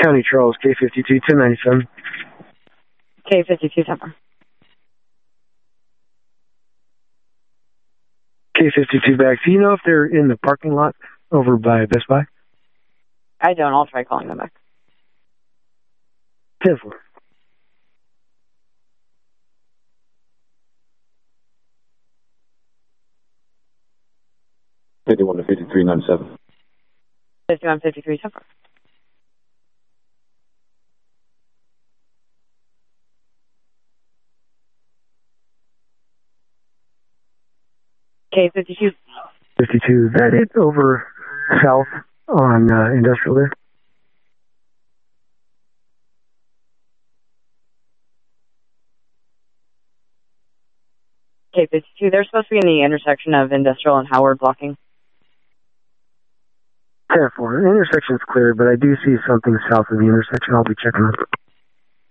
County Charles, K52, 1097. K52, Temper. K52 back. Do you know if they're in the parking lot over by Best Buy? I don't. I'll try calling them back. 10-4. $51 to $53.97. 5153, Temper. K52. 52. Is that it over south on Industrial there? K52. They're supposed to be in the intersection of Industrial and Howard blocking. 10-4. The intersection's clear, but I do see something south of the intersection. I'll be checking on it.